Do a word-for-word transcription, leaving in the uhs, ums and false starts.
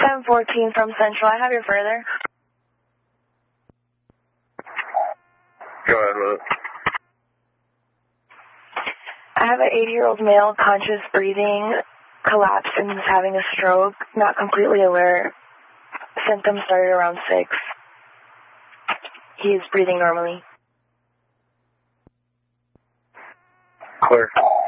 ten fourteen from Central. I have your further. Go ahead with it. I have an eighty-year-old male, conscious breathing, collapsed and is having a stroke, not completely aware. Symptoms started around six. He is breathing normally. Clear.